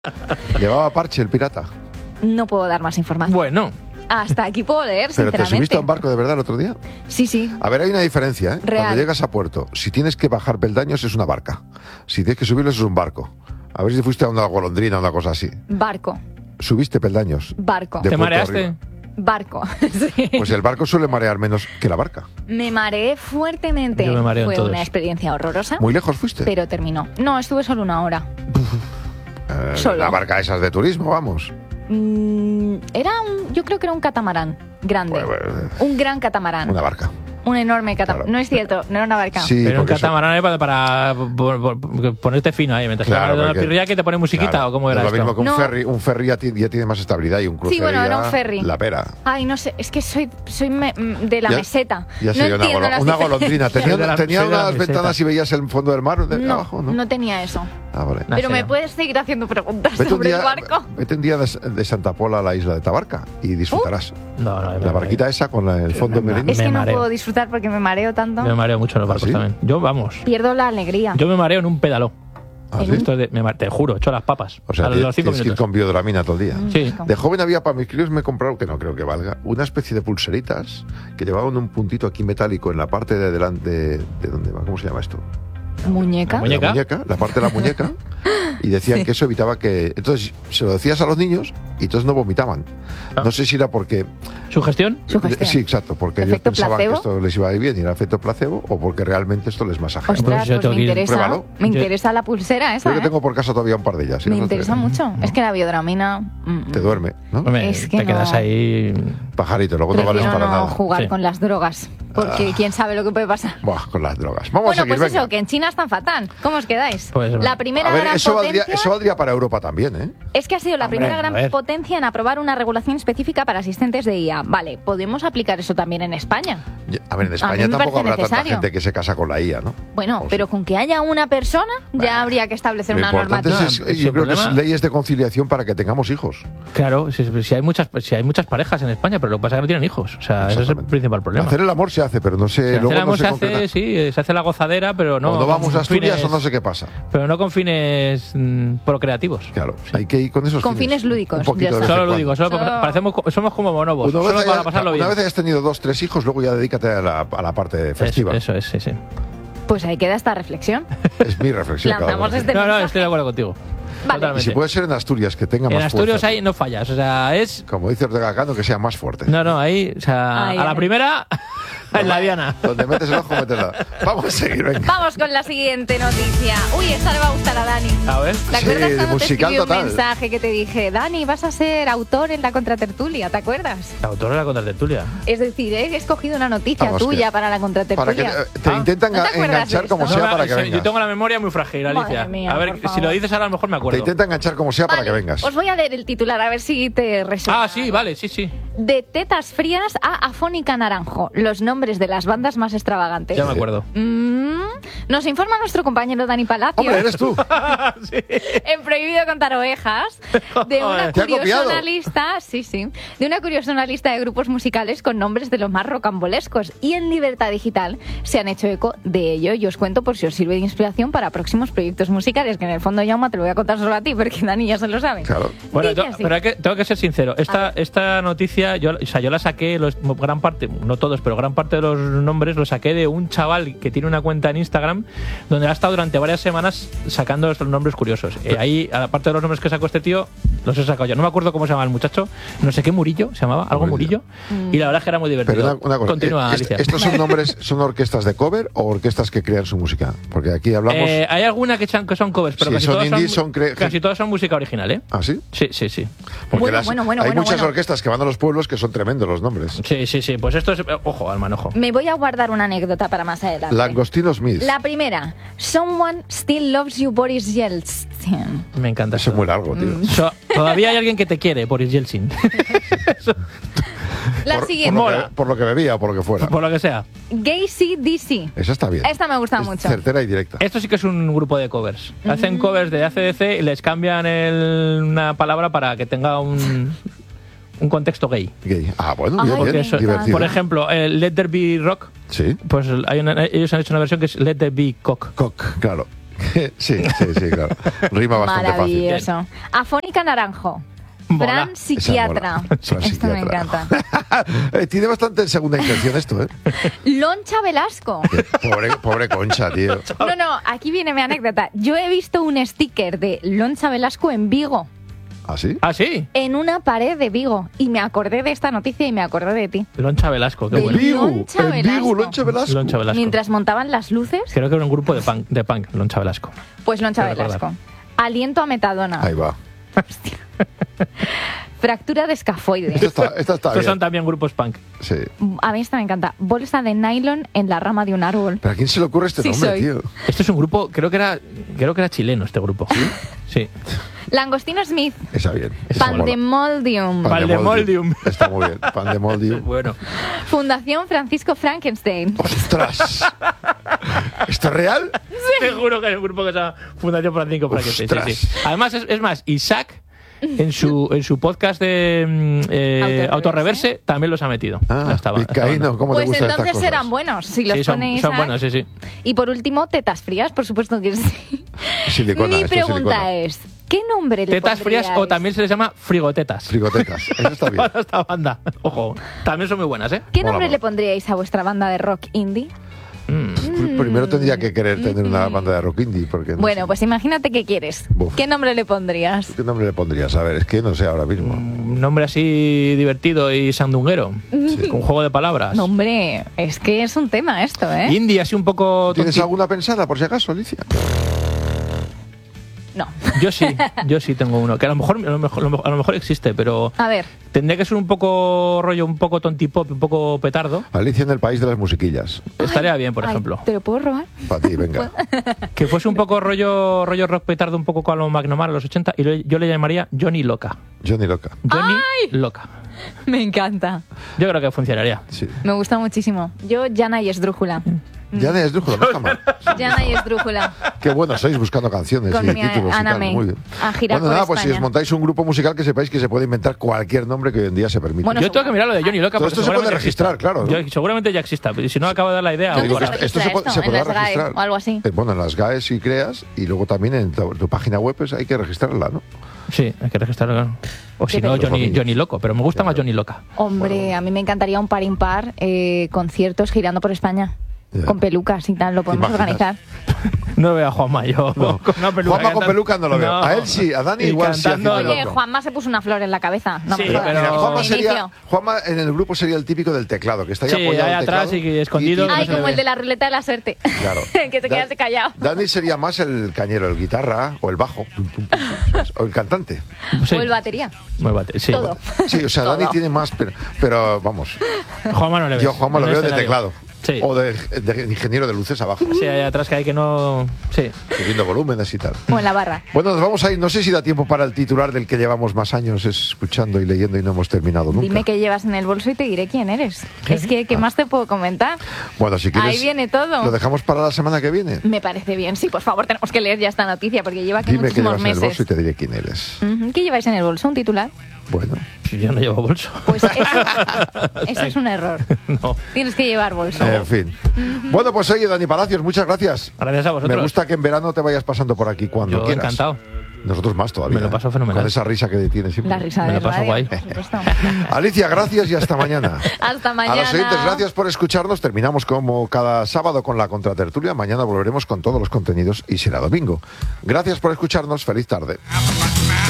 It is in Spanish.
¿Llevaba parche el pirata? No puedo dar más información. Bueno. Hasta aquí puedo leer, ¿Pero sinceramente. te subiste a un barco de verdad el otro día? Sí, sí. A ver, hay una diferencia, ¿eh? Real. Cuando llegas a puerto, si tienes que bajar peldaños es una barca. Si tienes que subirlos es un barco. A ver si fuiste a una golondrina o una cosa así. Barco. ¿Subiste peldaños? Barco. De ¿Te puerto mareaste? arriba. Barco. Sí. Pues el barco suele marear menos que la barca. Me mareé fuertemente. Yo me mareo en Fue todos. una experiencia horrorosa. ¿Muy lejos fuiste? Pero terminó. No, estuve solo 1 hora. Solo. La barca esas de turismo, vamos. Yo creo que era un catamarán grande. Bueno, Un gran catamarán. una barca. Un enorme catamarán. Claro. No es cierto, no era una barca. Sí, Pero un porque eso- catamarán es para ponerte fino ahí. Mientras Claro, que una porque- pirria que te pone musiquita claro, o cómo es era lo esto. mismo que un No. ferry. Un ferry ya tiene más estabilidad y un crucero Sí, bueno, era un ya ferry. la pera. Ay, no sé, es que soy de la Ya- meseta. Ya no sería entiendo las una golondrina. diferencias. Soy de la Tenía meseta. unas ventanas y veías el fondo del mar de No, abajo, ¿no? no tenía eso. Ah, vale. No. Pero me sé. puedes seguir haciendo preguntas Vete un sobre día, el barco. vete un día de Santa Pola a la isla de Tabarca y disfrutarás. No, La barquita esa con el fondo Me- merino. Es que me no mareo. puedo disfrutar porque me mareo tanto. Me mareo mucho en los barcos ¿sí? también. Yo, vamos. Pierdo la alegría. Yo me mareo en un pedaló. ¿Ah, sí? Esto es te juro, echo las papas. O sea, a los 5 tienes que ir minutos. con biodramina todo el día. Sí. De joven había para mis críos, me he comprado, que no creo que valga, una especie de pulseritas que llevaban un puntito aquí metálico en la parte de delante de dónde va, ¿cómo se llama esto? ¿Muñeca? La muñeca. La muñeca, la parte de la muñeca. Y decían que eso evitaba que... Entonces se lo decías a los niños y entonces no vomitaban. Ah. No sé si era porque... ¿Sugestión? Sugestión. Sí, exacto, porque ellos ¿Efecto pensaban placebo? que esto les iba a ir bien y era efecto placebo o porque realmente esto les masajeaba. Ostras, Pues yo pues tengo me que ir. interesa. Pruébalo. Me Yo- interesa la pulsera esa, Yo que ¿eh? tengo por casa todavía un par de ellas. ¿sí? Me No sé. interesa mucho. Es que la biodramina... Te duerme, ¿no? Hombre, Es que te quedas no. ahí. Pajarito, luego no vales Prefiero para no nada. jugar Sí. con las drogas. Porque quién sabe lo que puede pasar. Buah, con las drogas. Vamos Bueno, a seguir, pues venga. eso, que en China están fatal. ¿Cómo os quedáis? Pues, la primera A ver, gran eso potencia... valdría para Europa también, ¿eh? Es que ha sido la Hombre, primera a gran ver. potencia en aprobar una regulación específica para asistentes de IA. Vale, ¿podemos aplicar eso también en España? A ver, en A España mí me tampoco parece habrá tanta necesario. gente que se casa con la IA, ¿no? Bueno, O pero con que haya una persona ya habría que establecer Lo una importante normativa. es, Sí, yo el creo que es problema- leyes de conciliación para que tengamos hijos. Claro, si hay muchas parejas en España, pero lo que pasa es que no tienen hijos. O sea, ese es el Exactamente. principal problema. Hacer el amor se hace, pero no sé, Se hace luego el no amor, se se concreta. hace, sí, se hace la gozadera, pero no. o no vamos a con Asturias fines- o no sé qué pasa. Pero no con fines procreativos. Claro, hay que ir con esos Con fines lúdicos, Un poquito ya de está. vez en Solo lo cuando. digo, somos como bonobos. Una Solo vez, para pasarlo bien. una vez hayas tenido 2, 3 hijos, luego ya dedícate a la parte festiva. Eso es, sí, sí. Pues ahí queda esta reflexión. Es mi reflexión. cada Lanzamos uno. este No, mensaje. estoy de acuerdo contigo. Vale. Y Totalmente. si puede ser en Asturias, que tenga En más Asturias fuerza. ahí no fallas. O sea, es. Como dice Ortega Cano, que sea más fuerte. No, ahí, o sea, Ay, a la ay. primera, en la diana. Donde metes el ojo, metes la... Vamos a seguir, venga. Vamos con la siguiente noticia. Uy, esta le va a gustar a Dani. A ver. ¿Te Sí, acuerdas cuando te musical escribí un total. mensaje que te dije, Dani, vas a ser autor en la contratertulia? ¿Te acuerdas? La autora de la contratertulia. Es decir, he escogido una noticia Vamos, tuya que- para la Para que contratertulia. te Ah. intentan ¿No te acuerdas enganchar de como esto? sea No, para que sí, vengas. yo tengo la memoria muy frágil, Alicia. Madre mía, a ver, por si favor. lo dices ahora, a lo mejor me Te acuerdo. intenta enganchar como sea para Vale, que vengas. Os voy a leer el titular a ver si te resuena. Ah, sí, vale, sí, sí. De tetas frías a Afónica Naranjo, los nombres de las bandas más extravagantes. Ya me acuerdo. Nos informa nuestro compañero Dani Palacio. Hombre, eres tú. En Prohibido contar ovejas, de una ¿Te ha copiado? curiosa lista, de una curiosa lista de grupos musicales con nombres de los más rocambolescos, y en Libertad Digital se han hecho eco de ello, y os cuento por si os sirve de inspiración para próximos proyectos musicales, que en el fondo, Jaume, te lo voy a contar solo a ti, porque Dani ya se lo sabe. Claro. Bueno, Dice así. pero tengo que ser sincero. Esta noticia, yo la saqué, gran parte, no todos, pero gran parte de los nombres lo saqué de un chaval que tiene una cuenta en Instagram donde ha estado durante varias semanas sacando estos nombres curiosos. Ahí, aparte de los nombres que sacó este tío, los he sacado yo. No me acuerdo cómo se llama el muchacho, no sé qué Murillo se llamaba, algo Murillo. Y la verdad es que era muy divertido. Pero una cosa, Continúa, Alicia. ¿estos son nombres, son orquestas de cover o orquestas que crean su música? Porque aquí hablamos... Hay alguna que son covers, pero Sí, casi, son todas indies, casi todas son música original, ¿eh? ¿Ah, sí? Sí, sí, sí. Porque Bueno, hay muchas bueno. orquestas que van a los pueblos que son tremendos los nombres. Sí, sí, sí. Pues esto es... Ojo, al manojo. Me voy a guardar una anécdota para más adelante. Langostino Smith. La primera, Someone Still Loves You, Boris Yeltsin. Me encanta Eso es muy largo, tío. Todavía hay alguien que te quiere, Boris Yeltsin. La siguiente, Por lo que bebía o por lo que fuera. Por lo que sea. Gacy DC. Esa está bien. Esta me gusta Es mucho. certera y directa. Esto sí que es un grupo de covers. Hacen covers de AC/DC y les cambian una palabra para que tenga un contexto gay. Gay. Ah, bueno, Ay, bien, Porque bien. eso- Divertido. por ejemplo, el Let There Be Rock, Sí. pues ellos han hecho una versión que es Let There Be Cock. Cock, claro. Sí, claro. Rima bastante fácil. Maravilloso. Afónica Naranjo. Mola. Fran Psiquiatra. Esa mola. Esto me encanta. Tiene bastante segunda intención esto, ¿eh? Loncha Velasco. Pobre Concha, tío. No, aquí viene mi anécdota. Yo he visto un sticker de Loncha Velasco en Vigo, ¿Ah, sí? ¿Ah, sí? en una pared de Vigo, y me acordé de esta noticia y me acordé de ti. Loncha Velasco, qué De bueno. Loncha Velasco. Loncha Velasco. Loncha Velasco. Mientras montaban las luces, Creo que era un grupo de punk, Loncha Velasco. pues Loncha Quiero recordar. Velasco. Aliento a metadona. Ahí va. Fractura de escafoide. Esta está Estos bien. son también grupos punk. Sí. A mí esta me encanta. Bolsa de nylon en la rama de un árbol. ¿Pero a quién se le ocurre este Sí nombre, soy. tío? Esto es un grupo, creo que era chileno este grupo. Sí. Langostino Smith. Esa bien. Esa mola. Pandemoldium. Pandemoldium. Está muy bien. Pandemoldium. Bueno. Fundación Francisco Frankenstein. ¡Ostras! ¿Esto es real? Te juro que hay un grupo que se llama Fundación Francisco Frankenstein. Ostras. Sí. Además, es más, Isaac, en su podcast de Autorreverse, también los ha metido. Ah, Esta Vizcaíno, banda. ¿cómo te Pues gustan entonces estas cosas? serán buenos. Si los Sí, son ponéis. buenos, sí. Y por último, tetas frías, por supuesto que sí. Silicona, Mi esto es pregunta silicona. es: ¿qué nombre le Tetas frías o pondríais? también se les llama frigotetas. Frigotetas. Eso está bien. Para esta banda. Ojo, también son muy buenas, ¿eh? ¿Qué Mola, nombre mola. le pondríais a vuestra banda de rock indie? Primero tendría que querer tener una banda de rock indie. Porque no Bueno, sé. pues imagínate que quieres. Buf. ¿Qué nombre le pondrías? ¿Qué nombre le pondrías? A ver, es que no sé ahora mismo. Un nombre así divertido y sandunguero. Con un juego de palabras. No, hombre, es que es un tema esto, ¿eh? Indie, así un poco. ¿Tienes tonti- alguna pensada, por si acaso, Alicia? No. Yo sí tengo uno. Que a lo mejor existe, pero A ver, tendría que ser un poco rollo, un poco tontipop, un poco petardo. Alicia en el país de las musiquillas. Estaría bien, por ay, ejemplo. ¿te lo puedo robar? Para ti, venga. Que fuese un poco rollo rock petardo, un poco con lo McNamara a los 80, y yo le llamaría Johnny Loca. Johnny Loca. Johnny Loca. Me encanta. Yo creo que funcionaría. Sí. Me gusta muchísimo. Yo, Jana y Esdrújula. Ya de esdrújula, no está mal. Jana y Esdrújula. Qué bueno sois buscando canciones Con y mi títulos y Ana tal. May. Muy bien. A girar Bueno, por nada, pues si España. os montáis un grupo musical que sepáis que se puede inventar cualquier nombre que hoy en día se permite. Bueno, Yo tengo que mirar lo de Johnny Loca. Todo porque esto se puede seguramente registrar, exista. claro, ¿no? Seguramente ya exista, pero si no acabo de dar la idea. Te digo ahora. que esto se, registra se esto? podrá ¿En las GAE registrar. o algo así? Bueno, en las GAE si creas y luego también en tu página web pues, hay que registrarla, ¿no? Sí, hay que registrarlo. Claro. O si no, Depende. Johnny Loco, pero me gusta más Johnny Loca. Hombre, a mí me encantaría un par impar conciertos girando por España. Ya. Con pelucas y tal, lo podemos imaginas? organizar. No veo a Juanma yo No. con una peluca. Juanma con cantando. peluca no lo veo. A él sí, a Dani Y igual sí cantando, haciendo Oye, loco. Juanma se puso una flor en la cabeza. No Sí, me jodas. pero- Mira, Juanma, De sería, inicio. Juanma en el grupo sería el típico del teclado, que está ahí Sí, apoyado ahí al atrás teclado y escondido, Ay, no se como ve. el de la ruleta de la suerte. Claro. Que te quedaste callado. Dani sería más el cañero, el guitarra o el bajo. ¿Sabes? O el cantante. Sí. O el batería. Muy sí. Todo. Sí, o sea, Dani Todo. tiene más, pero vamos. Juanma no le veo. Yo a Juanma lo En el veo de escenario. teclado. Sí. O de ingeniero de luces abajo, Sí, ahí atrás que hay que no. Sí. subiendo volúmenes y tal. O en la barra. Bueno, nos vamos a ir. No sé si da tiempo para el titular del que llevamos más años escuchando y leyendo y no hemos terminado nunca. Dime qué llevas en el bolso y te diré quién eres. Es que, ¿qué más te puedo comentar? Bueno, si quieres. Ahí viene todo. ¿Lo dejamos para la semana que viene? Me parece bien. Sí, por favor, tenemos que leer ya esta noticia porque lleva aquí Dime qué muchísimos llevas en el bolso y meses. te diré quién eres. Ujú. ¿Qué lleváis en el bolso? ¿Un titular? Bueno, Yo no llevo bolso. Pues eso es un error. No. Tienes que llevar bolso. en fin. Bueno, pues oye, Dani Palacios, muchas gracias. Gracias a vosotros. Me gusta que en verano te vayas pasando por aquí cuando Yo quieras. encantado. Nosotros más todavía. Me lo paso fenomenal. Con esa risa que tienes siempre. La risa Me de lo paso radio, guay. por supuesto. Alicia, gracias y hasta mañana. Hasta mañana. A los oyentes, gracias por escucharnos. Terminamos como cada sábado con la contratertulia. Mañana volveremos con todos los contenidos y será domingo. Gracias por escucharnos. Feliz tarde.